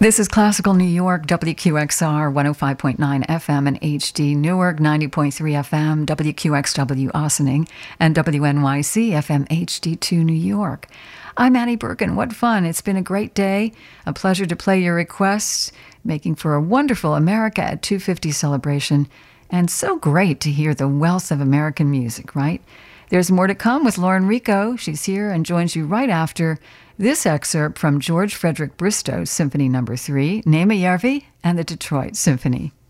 This is Classical New York, WQXR 105.9 FM and HD Newark, 90.3 FM, WQXW Ossining, and WNYC FM HD2 New York. I'm Annie Bergen. What fun. It's been a great day. A pleasure to play your requests, making for a wonderful America at 250 celebration. And so great to hear the wealth of American music, right? There's more to come with Lauren Rico. She's here and joins you right after this excerpt from George Frederick Bristow's Symphony No. 3, Nejmä järvi, and the Detroit Symphony.